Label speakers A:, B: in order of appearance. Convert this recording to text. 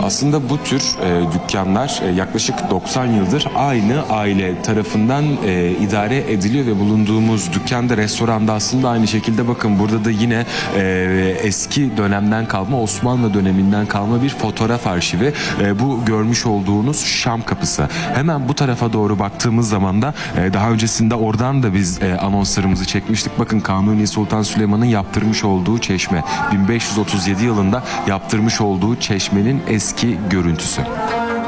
A: Aslında bu tür dükkanlar yaklaşık 90 yıldır aynı aile tarafından idare ediliyor ve bulunduğumuz dükkanda, restoranda aslında aynı şekilde bakın burada da yine eski dönemden kalma, Osmanlı döneminden kalma bir fotoğraf arşivi. Bu görmüş olduğunuz Şam kapısı. Hemen bu tarafa doğru baktığımız zaman da daha öncesinde oradan da biz anonslarımızı çekmiştik. Bakın Kanuni Sultan Süleyman'ın yaptırmış olduğu çeşme. 1537 yılında yaptırmış olduğu çeşmenin eski görüntüsü.